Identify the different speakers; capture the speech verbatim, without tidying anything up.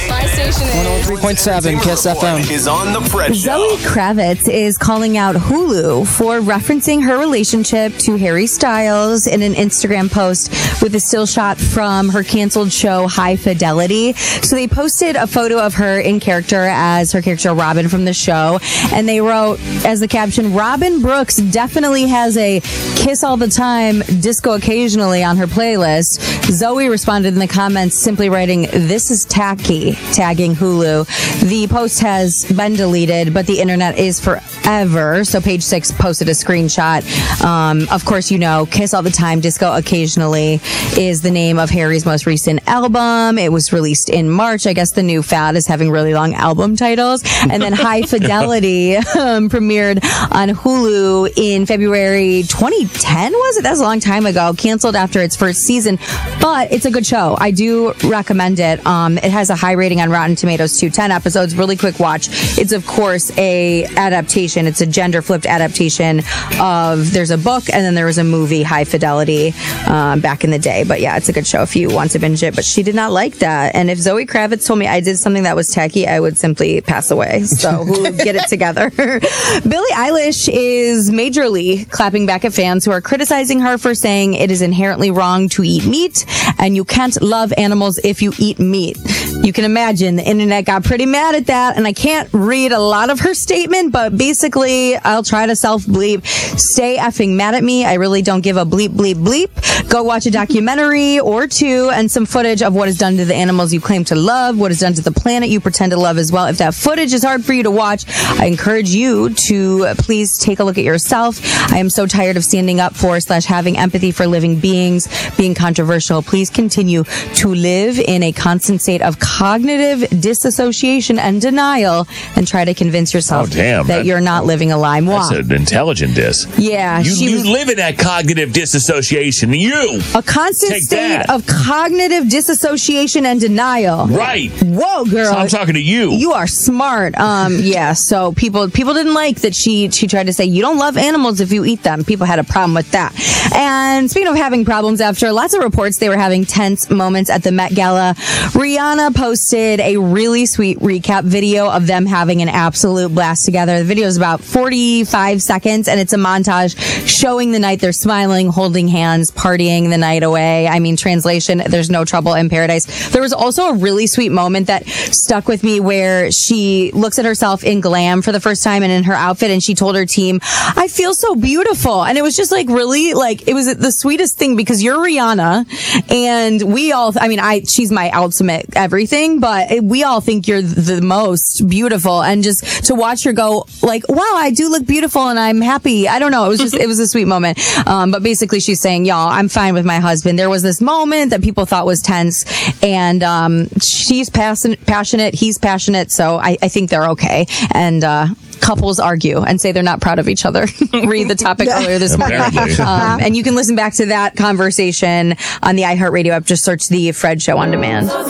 Speaker 1: My station is
Speaker 2: one oh three point seven Kiss F M.
Speaker 3: Is on the Fred
Speaker 4: Zoe
Speaker 3: Show.
Speaker 4: Kravitz is calling out Hulu for referencing her relationship to Harry Styles in an Instagram post with a still shot from her canceled show High Fidelity. So they posted a photo of her in character as her character Robin from the show, and they wrote as the caption, "Robin Brooks definitely has a kiss all the time, disco occasionally on her playlist." Zoe responded in the comments simply writing, "This is tacky," tagging Hulu. The post has been deleted, but the internet is forever. So Page Six posted a screenshot. Um, of course, you know, Kiss All the Time, Disco Occasionally is the name of Harry's most recent album. It was released in March. I guess the new fad is having really long album titles. And then High Fidelity um, premiered on Hulu in February twenty ten, was it? That was a long time ago. Canceled after its first season, but it's a good show. I do recommend it. Um, it has a high rating on Rotten Tomatoes too. ten episodes, really quick watch. It's of course a adaptation. It's a gender flipped adaptation of, there's a book and then there was a movie, High Fidelity, um, back in the day. But yeah, it's a good show if you want to binge it. But she did not like that. And if Zoe Kravitz told me I did something that was tacky, I would simply pass away. So who would get it together? Billie Eilish is majorly clapping back at fans who are criticizing her for saying it is inherently wrong to eat meat and you can't love animals if you eat meat. You can imagine the internet got pretty mad at that, and I can't read a lot of her statement, but basically I'll try to self-bleep. Stay effing mad at me. I really don't give a bleep, bleep, bleep. Go watch a documentary or two and some footage of what is done to the animals you claim to love, what is done to the planet you pretend to love as well. If that footage is hard for you to watch, I encourage you to please take a look at yourself. I am so tired of standing up for slash having empathy for living beings being controversial. Please continue to live in a constant state of cognitive disassociation and denial and try to convince yourself
Speaker 5: oh, damn,
Speaker 4: that, that you're not living a lie. Moi.
Speaker 5: That's an intelligent dis.
Speaker 4: Yeah.
Speaker 5: You,
Speaker 4: she
Speaker 5: you
Speaker 4: was,
Speaker 5: live in that cognitive disassociation. You.
Speaker 4: A constant
Speaker 5: Take
Speaker 4: state
Speaker 5: that.
Speaker 4: of cognitive disassociation and denial.
Speaker 5: Right.
Speaker 4: Whoa, girl.
Speaker 5: So I'm talking to you.
Speaker 4: You are smart. Um, yeah. So people people didn't like that she she tried to say you don't love animals if you eat them. People had a problem with that. And speaking of having problems, after lots of reports they were having tense moments at the Met Gala, Rihanna posted a really sweet recap video of them having an absolute blast together. The video is about forty-five seconds, and it's a montage showing the night they're smiling, holding hands, partying the night away. I mean, translation, there's no trouble in paradise. There was also a really sweet moment that stuck with me where she looks at herself in glam for the first time and in her outfit, and she told her team, I feel so beautiful. And it was just like really, like, it was the sweetest thing because you're Rihanna, and we all, I mean, I she's my ultimate everything, but it, we all think you're the most beautiful. And just to watch her go like, wow, I do look beautiful and I'm happy. I don't know. It was just, it was a sweet moment. Um, but basically she's saying, y'all, I'm fine with my husband. There was this moment that people thought was tense, and um, she's passionate, passionate. He's passionate. So I, I think they're okay. And, uh, couples argue and say they're not proud of each other. Read the topic earlier this morning. Um, and you can listen back to that conversation on the iHeartRadio app. Just search the Fred Show on demand.